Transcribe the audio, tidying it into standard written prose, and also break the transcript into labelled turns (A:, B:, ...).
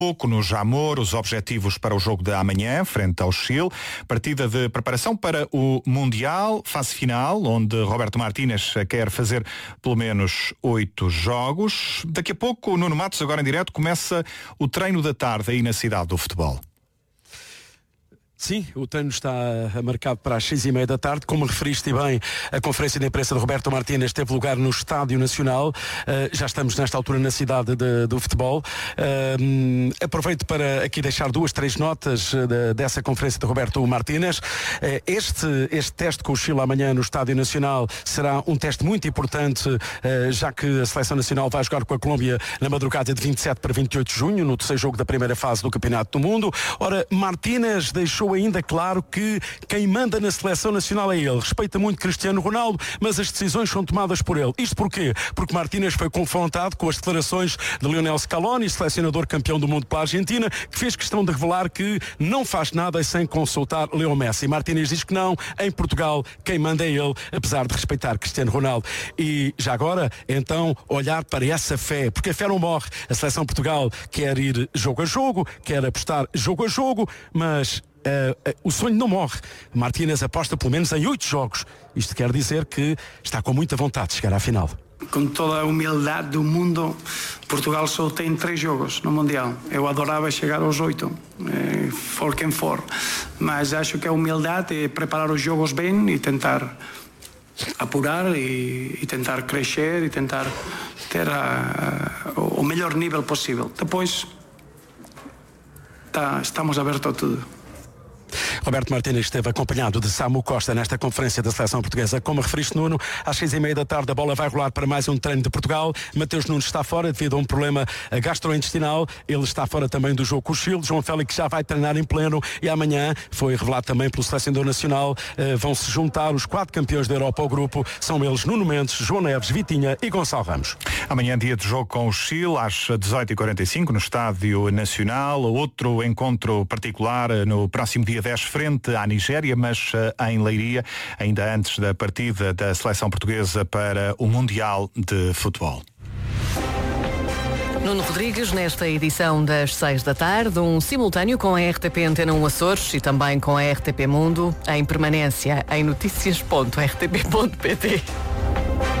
A: pouco no Jamor os objetivos para o jogo de amanhã, frente ao Chile. Partida de preparação para o Mundial, fase final, onde Roberto Martínez quer fazer pelo menos 8 jogos. Daqui a pouco, o Nuno Matos, agora em direto, começa o treino da tarde aí na cidade do futebol.
B: Sim, o treino está marcado para as 6:30 da tarde. Como referiste bem, a conferência de imprensa de Roberto Martínez teve lugar no Estádio Nacional. Já estamos nesta altura na cidade do futebol. Aproveito para aqui deixar 2-3 notas dessa conferência de Roberto Martínez. Este teste com o Chile amanhã no Estádio Nacional será um teste muito importante, já que a Seleção Nacional vai jogar com a Colômbia na madrugada de 27 para 28 de junho, no terceiro jogo da primeira fase do Campeonato do Mundo. Ora, Martínez deixou ainda claro que quem manda na Seleção Nacional é ele. Respeita muito Cristiano Ronaldo, mas as decisões são tomadas por ele. Isto porquê? Porque Martínez foi confrontado com as declarações de Lionel Scaloni, selecionador campeão do mundo pela Argentina, que fez questão de revelar que não faz nada sem consultar Leo Messi. Martínez diz que não, em Portugal quem manda é ele, apesar de respeitar Cristiano Ronaldo. E já agora, então, olhar para essa fé, porque a fé não morre. A Seleção de Portugal quer ir jogo a jogo, quer apostar jogo a jogo, mas o sonho não morre. Martínez aposta pelo menos em 8 jogos. Isto quer dizer que está com muita vontade de chegar à final.
C: Com toda a humildade do mundo, Portugal só tem 3 jogos no Mundial. Eu adorava chegar aos 8, for quem for. Mas acho que a humildade é preparar os jogos bem e tentar apurar e tentar crescer e tentar ter o melhor nível possível. Depois estamos abertos a tudo.
B: Roberto Martínez esteve acompanhado de Samu Costa nesta conferência da Seleção Portuguesa. Como referiste, Nuno, às 6:30 da tarde a bola vai rolar para mais um treino de Portugal. Mateus Nunes está fora devido a um problema gastrointestinal. Ele está fora também do jogo com o Chile. João Félix já vai treinar em pleno e amanhã, foi revelado também pelo selecionador nacional, vão se juntar os 4 campeões da Europa ao grupo. São eles Nuno Mendes, João Neves, Vitinha e Gonçalo Ramos.
A: Amanhã dia de jogo com o Chile às 18h45 no Estádio Nacional. Outro encontro particular no próximo dia 10 frente à Nigéria, mas em Leiria, ainda antes da partida da seleção portuguesa para o Mundial de Futebol.
D: Nuno Rodrigues, nesta edição das 6 da tarde, um simultâneo com a RTP Antena 1 Açores e também com a RTP Mundo, em permanência em noticias.rtp.pt.